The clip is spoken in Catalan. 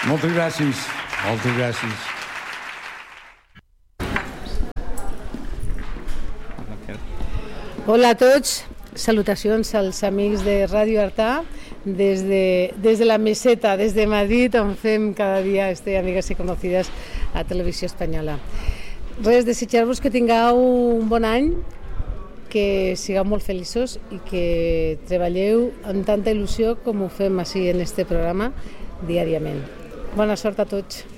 Moltes gràcies. Moltes gràcies. Hola a tots. Salutacions als amics de Ràdio Artà des de la meseta, des de Madrid, on fem cada dia Amigas i Conocidas a Televisió Espanyola. Res, desitjar-vos que tingueu un bon any, que sigueu molt feliços i que treballeu amb tanta il·lusió com ho fem així en este programa diàriament. Bona sort a tots.